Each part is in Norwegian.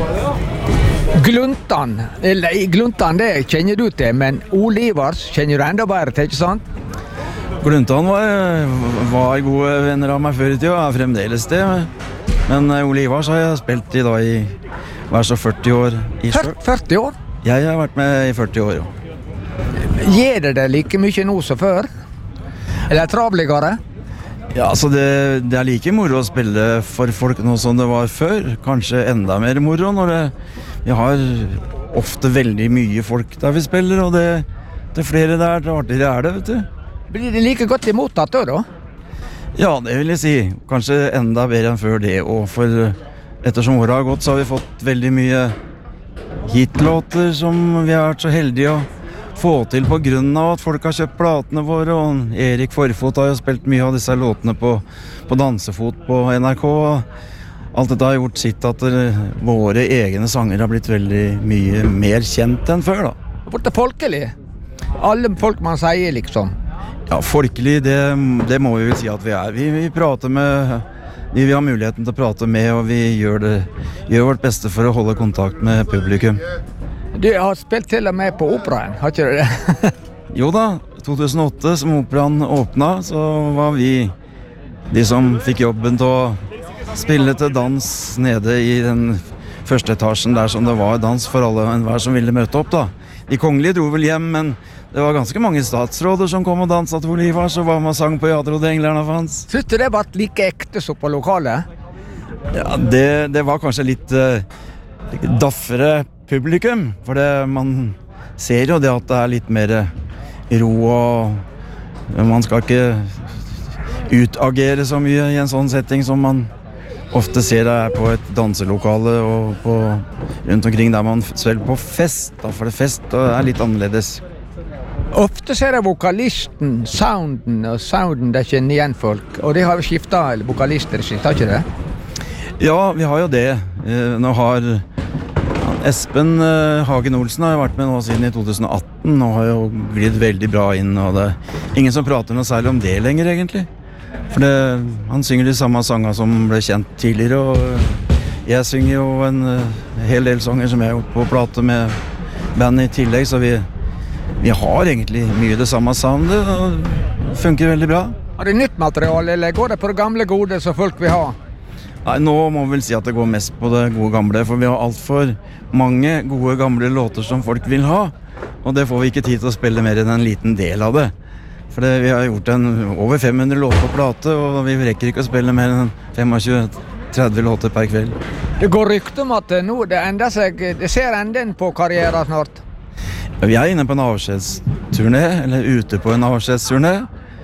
Gluntan, Gluntan det kjenner du til, men Ole Ivars kjenner du enda bedre til, ikke sant? Gluntan var gode venner av meg før i tiden, og fremdeles det. Men Ole Ivars har jeg spilt i dag i hver så 40 år. 40 år? Jeg har vært med i 40 år, jo. Gjer det like mye nå som før? Eller travligere? Ja, altså det er like moro å spille for folk nå som det var før. Kanskje enda mer moro når vi har ofte veldig mye folk der vi spiller, og det flere der, det artigere det, vet du. Blir det like godt imottatt da? Ja, det vil jeg si. Kanskje enda bedre enn før det, og for ettersom året har gått, så har vi fått veldig mye hitlåter som vi har vært så heldige å få til på grunn av at folk har kjøpt platene våre, og Erik Forfot har jo spilt mye av disse låtene på dansefot på NRK. Alt dette har gjort sitt at våre egne sanger har blitt veldig mye mer kjent enn før, da. Borte folkelig. Alle folk man sier, liksom. Ja, folkelig, det må vi vel si at vi er. Vi prater med de vi har muligheten til å prate med, og vi gjør vårt beste for å holde kontakt med publikum. Du har spilt til og med på operaen, har ikke du det? Jo da, 2008 som operaen åpnet, så var vi de som fikk jobben til å spille til dans nede i den første etasjen der som det var dans for alle og enhver som ville møte opp da. De kongelige dro vel hjem, men det var ganske mange statsråder som kom og danset til Ole Ivars og var med og sang på «Jeg trodde englerne fanns». Synes du det var like ekte som på lokalet? Ja, det var kanskje litt daffere publikum, for man ser jo det at det er litt mer ro, og man skal ikke utagere så mye i en sånn setting som man ofte ser det på et danselokale og rundt omkring der man spiller på fest, da, for det fest er litt annerledes. Ofte ser jeg vokalisten, sounden der kjenner igjen folk, og de har jo skiftet vokalister, har ikke det? Ja, vi har jo det. Nå har Espen Hagen Olsen har vært med nå siden i 2018 og har jo glidd veldig bra inn, og det er ingen som prater noe særlig om det lenger egentlig. For han synger de samme sangene som ble kjent tidligere, og jeg synger jo en hel del sanger som jeg har gjort på plate med band i tillegg, så vi har egentlig mye det samme soundet, og det funker veldig bra. Har du nytt materiale, eller går det på det gamle gode som folk vil ha? Nei, nå må vi vel si at det går mest på det gode gamle, for vi har alt for mange gode gamle låter som folk vil ha, og det får vi ikke tid til å spille mer enn en liten del av det. For vi har gjort over 500 låter på plate, og vi rekker ikke å spille mer enn 25-30 låter per kveld. Det går rykte om at nå det ser enden på karrieren snart. Vi er inne på en avskjedsturné, eller ute på en avskjedsturné.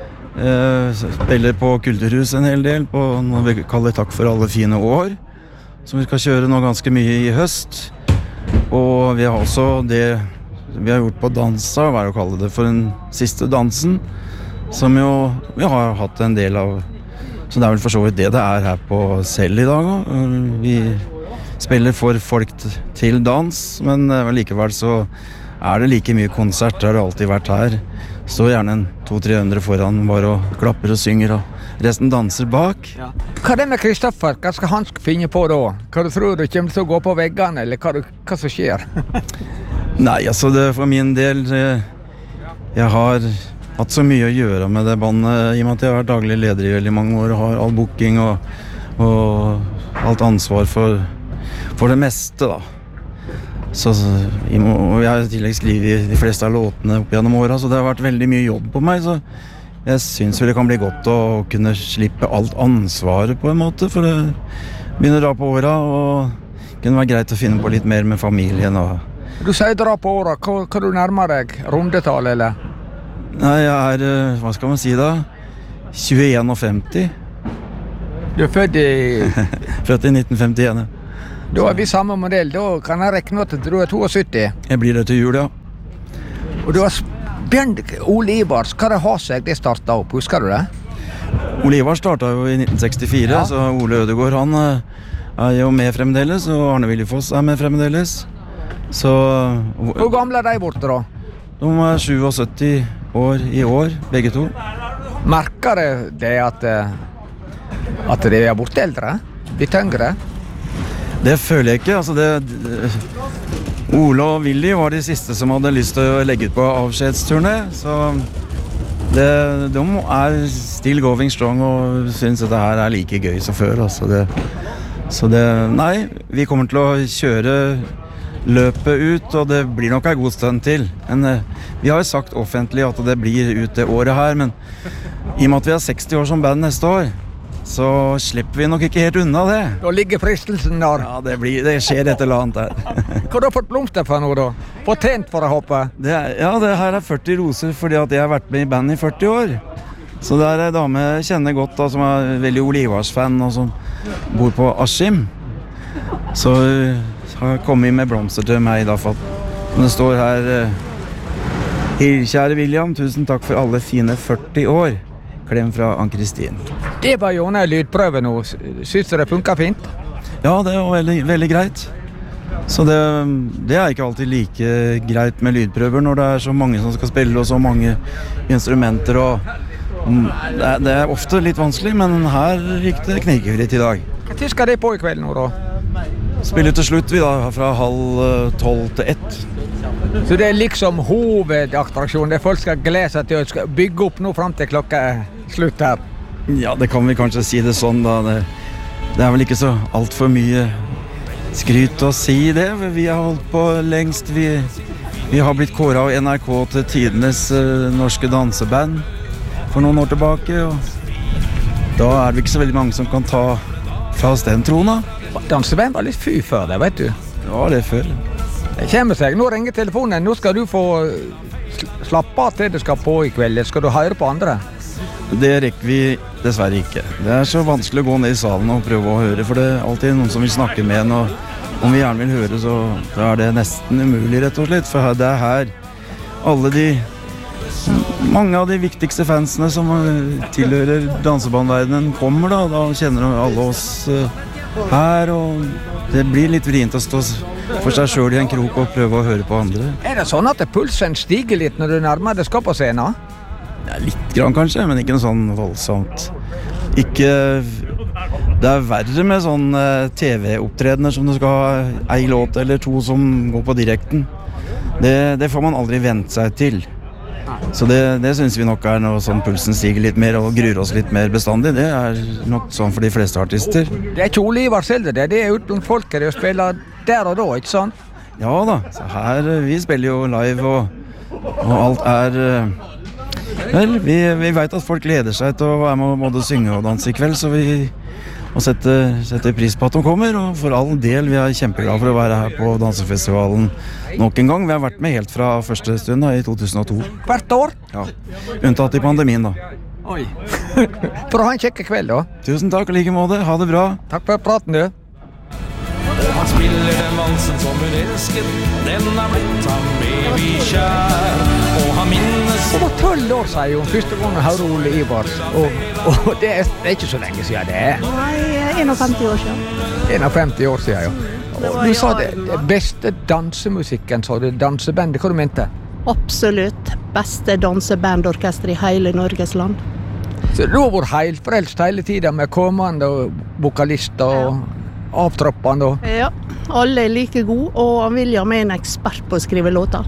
Spiller på Kulturhus en hel del på noe vi kaller Takk for alle fine år, som vi skal kjøre nå ganske mye i høst. Og vi har også det vi har gjort på dansa, hva er det å kalle det, for den siste dansen, som jo vi har hatt en del av. Så det er vel for så vidt det er her på selv i dag også. Vi spiller for folk til dans, men likevel så er det like mye konsert, det har det alltid vært her. Står gjerne 200-300 foran bare og klapper og synger, og resten danser bak. Ja. Hva er det med Kristoffer? Hva skal han finne på da? Hva du tror du kommer til å gå på veggene, eller hva som skjer? Nei, altså for min del, jeg har hatt så mye å gjøre med det bandet, i og med at jeg har vært daglig leder i veldig mange år, og har all booking og alt ansvar for det meste da. Så jeg har i tillegg skrivet de fleste av låtene opp gjennom året, så det har vært veldig mye jobb på meg, så jeg synes det kan bli godt å kunne slippe alt ansvaret på en måte, for det begynner å dra på året, og det kunne være greit å finne på litt mer med familien. Du sier dra på året, hva du nærmer deg? Rundetall, eller? Nei, jeg hva skal man si da? 21 og 50. Du er født i... Født i 1951, ja. Da er vi samme modell, da kan jeg rekne at du er 72. Jeg blir det til jul, ja. Og du har Ole Ivars, hva det har seg det startet opp, husker du det? Ole Ivars startet jo i 1964, ja. Så Ole Ødegård han er jo med fremdeles, og Arne Willy Foss er med fremdeles. Så... Hvor gamle er de borte da? De er 77 år i år, begge to. Merker det at de er borte eldre? Litt yngre? Det føler jeg ikke. Ole og Willy var de siste som hadde lyst til å legge ut på avskjedsturné, så de still going strong og synes at det her er like gøy som før. Nei, vi kommer til å kjøre løpet ut, og det blir nok en god stund til. Men vi har jo sagt offentlig at det blir ut det året her, men i og med at vi har 60 år som band neste år, så slipper vi nok ikke helt unna det. Da ligger fristelsen der. Ja, det skjer et eller annet her. Hva har du fått blomster for nå da? Fortjent for å hoppe? Det her er 40 roser fordi at jeg har vært med i band i 40 år. Så det er en dame jeg kjenner godt da, som er veldig Olivars-fan og som bor på Askim. Så har kommet med blomster til meg da, for det står her kjære William, tusen takk for alle fine 40 år. Klem fra Ann-Kristin. Det var jo en lydprøve nå. Synes du det funker fint? Ja, det var veldig, veldig greit. Så det er ikke alltid like greit med lydprøver når det er så mange som skal spille og så mange instrumenter. Og det er ofte litt vanskelig, men her gikk det knirkefritt i dag. Hva tid skal det på i kveld nå da? Spiller til slutt vi da, fra 11:30 til 1. Så det er liksom hovedattraksjonen, det folk skal glede seg til å bygge opp nå frem til klokka er slutt her? Ja, det kan vi kanskje si det sånn da. Det er vel ikke så alt for mye skryt å si det. Vi har holdt på lengst. Vi har blitt kåret av NRK til tidenes norske danseband for noen år tilbake. Og da er det ikke så veldig mange som kan ta fra oss den trona. Danseband var litt fy før det, vet du. Ja, det er før. Det kommer seg. Nå ringer telefonen. Nå skal du få slappe av til det skal på i kveld. Skal du høre på andre? Det rekker vi dessverre ikke. Det er så vanskelig å gå ned i salen og prøve å høre, for det er alltid noen som vil snakke med en, og om vi gjerne vil høre, så er det nesten umulig, rett og slett. For det er her mange av de viktigste fansene som tilhører dansebandverdenen kommer da. Da kjenner alle oss her, og det blir litt vrient å stå for seg selv i en krok og prøve å høre på andre. Er det sånn at pulsen stiger litt når du nærmer deg skal på scenen? Ja, litt grann kanskje, men ikke noe sånn voldsomt. Det er verre med sånn TV-opptredener som du skal ha en låt eller to som går på direkten. Det får man aldri vent seg til. Så det synes vi nok er når sånn pulsen stiger litt mer og gruer oss litt mer bestandig. Det er nok sånn for de fleste artister. Det er ikke Olivar selv det er uten folket det å spille der og da, ikke sant? Ja da, så her, vi spiller jo live og alt er... Vel, vi vet at folk gleder seg til å være med og både synge og danse i kveld, så vi må sette pris på at de kommer, og for all del, vi er kjempeglade for å være her på dansefestivalen nok en gang. Vi har vært med helt fra første stund da, i 2002. Hvert år? Ja, unntatt i pandemien da. Oi. For å ha en kjekke kveld da. Tusen takk, like måte. Ha det bra. Takk for praten, du. Han spiller den valsen som hun elsket, den har blitt ham evig kjær, og han minnes... Det var 12 år siden første gang jeg hørte Ole Ivars, og det er ikke så lenge siden det er. Nei, 51 år siden. 51 år siden, ja. Du sa det beste dansemusikken, sa du, dansebandet, hva du mente? Absolutt beste dansebandorkester i hele Norges land. Så du har vært heilfrelst hele tiden med kommende vokalister og avtroppende? Ja, alle er like gode, og William er en ekspert på å skrive låter.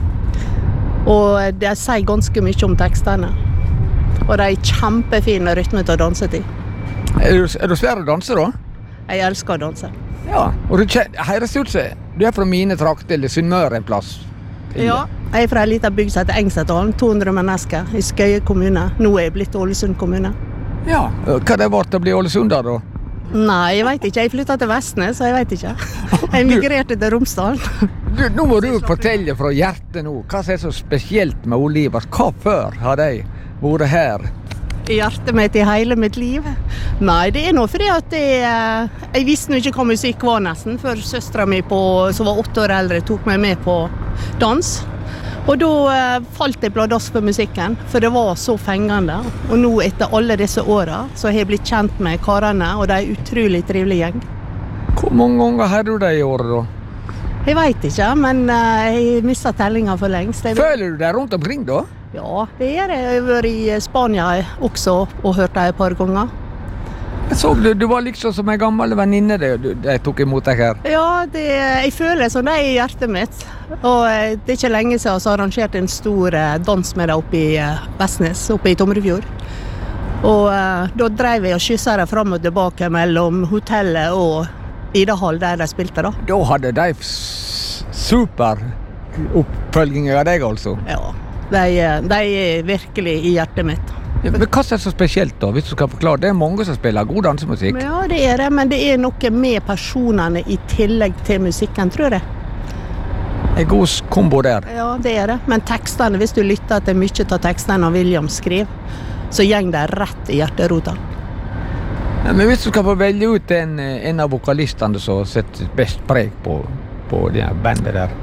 Og de sier ganske mye om tekstene. Og de er kjempefine rytmer til å danse til. Er du svær å danse da? Jeg elsker å danse. Ja, og du høres ut som du er fra mine trakter, eller Sunnmøre en plass. Ja, jeg er fra en liten bygd som heter Engsetdalen, 200 mennesker i Skøye kommune. Nå er jeg blitt Ålesund kommune. Ja, hva det var til å bli Ålesund da? Nei, jeg vet ikke. Jeg flyttet til Vestnes, så jeg vet ikke. Jeg migrerte til Romsdal. Nå må du fortelle fra hjertet nå. Hva er så spesielt med Olivars? Hva før har de vært her? Hjertet mitt i hele mitt liv? Nei, det er nå fordi at jeg visste ikke hva musikk var nesten, før søstera mi som var 8 år eldre, tok meg med på dans. Og da falt jeg pladask for musikken, for det var så fengende. Og nå etter alle disse årene, så har jeg blitt kjent med karene, og det er utrolig trivelig gjeng. Hvor mange ganger har du det i året da? Jeg vet ikke, men jeg mistet tellingen for lengst. Føler du deg rundt omkring da? Ja, det gjør jeg. Jeg har vært i Spania også og hørt det et par ganger. Jeg så du var liksom som en gammel venninne de tok imot deg her. Ja, jeg føler som det i hjertet mitt. Og det ikke lenge siden så arrangerte en stor dans med det oppe i Vestnes, oppe i Tomrefjord. Og da drev jeg og kysset det frem og tilbake mellom hotellet og Idahall der de spilte da. Da hadde de super oppfølginger av deg altså. Ja, de er virkelig i hjertet mitt. Ja, men hva er så spesielt da, hvis du skal forklare? Det er mange som spiller god dansemusikk. Ja, det er det, men det er noe med personene i tillegg til musikken, tror jeg. En god kombo der. Ja, det er det. Men tekstene, hvis du lytter til mye av tekstene William skriver, så gjeng det rett i hjerterota. Ja, men hvis du skal få velge ut en av vokalistene som setter best preg på det bandet der.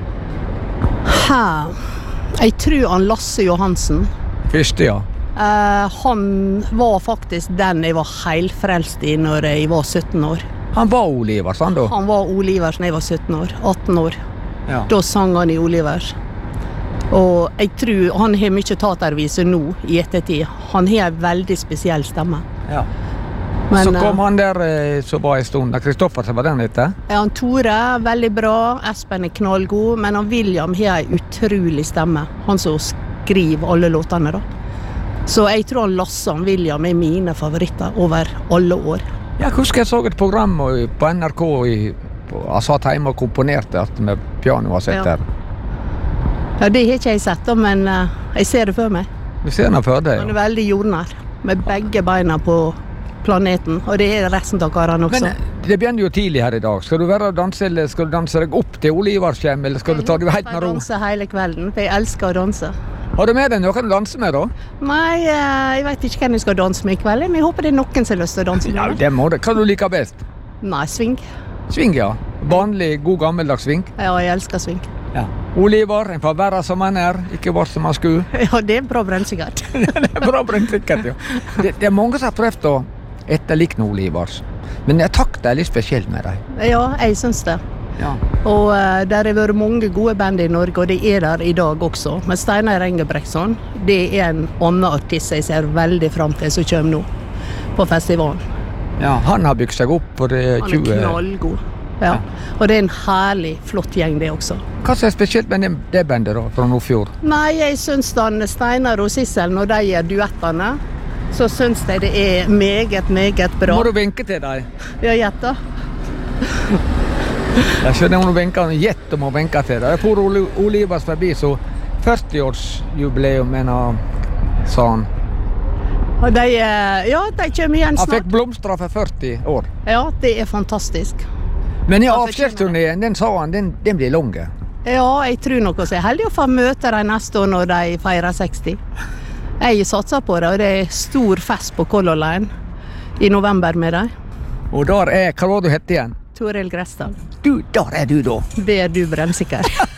Jeg tror han Lasse Johansen. Første, ja. Han var faktisk den jeg var heilfrelst i når jeg var 17 år. Han var Olivers, han da? Han var Olivers når jeg var 17 år, 18 år. Ja. Da sang han i Olivers. Og jeg tror han har mye taterviser nå i ettertid. Han har en veldig spesiell stemme. Ja. Men, så kom han der som var en stund, Kristoffer, som var den etter? Ja, han Tore, veldig bra. Espen er knallgod, men han William har en utrolig stemme. Han som skriver alle låtene da. Så jeg tror han Lasse og William er mine favoritter over alle år. Jeg husker jeg så et program på NRK jeg satt hjemme og komponerte at med piano har sett der. Ja, det har ikke jeg sett da, men jeg ser det for meg. Du ser den for deg, ja. Han er veldig jordnær, med begge beina på planeten, og det er resten av karene også. Men det begynner jo tidlig her i dag. Skal du være og danse, eller skal du danse deg opp til Oliverskjem, eller skal du ta det helt med ro? Jeg danser hele kvelden, for jeg elsker å danse. Har du med deg noen å danse med da? Nei, jeg vet ikke hvem jeg skal danse med i kveld, men jeg håper det er noen som har lyst til å danse med. Ja, det må det. Hva du liker best? Nei, swing. Swing, ja. Vanlig, god gammeldags swing. Ja, jeg elsker swing. Ja. Oliver, en får være som han er, ikke bare som han skulle. Ja, det er bra brennsikkert. Det er bra brennsikkert, ja. Det er mange som har prøvd å etterlikne Olivers. Men jeg takter litt spesielt med dem. Ja, jeg synes det. Ja. Og der har vært mange gode band i Norge, og det er der i dag også. Men Steinar Engebrektsson, det er en annen artist jeg ser veldig frem til som kommer nå på festivalen. Ja, han har bygd seg opp på det 20... Han er knallgod. Ja. Og det er en herlig, flott gjeng det også. Hva er spesielt med det bandet da, fra Nordfjord? Nei, jeg synes Steinar og Sissel, når de gjør duettene, så synes jeg det er meget, meget bra. Må du vinke til deg? Ja, gjett da. Jeg skjønner om du vinker, gjett om å vinke til deg. Jeg får Olivers forbi, så 40-årsjubileum, sa han. Og de kommer igjen snart. Han fikk blomstra for 40 år. Ja, det er fantastisk. Men i avskjedsturneen, den sa han, den blir lange. Ja, jeg tror nok også. Jeg er heldig å få møte dem neste år når de feirer 60. Jeg satser på det, og det er stor fest på Color Line i november med dem. Og der hva var du hette igjen? Toril Gressdal. Der er du da. Det er du brennsikker.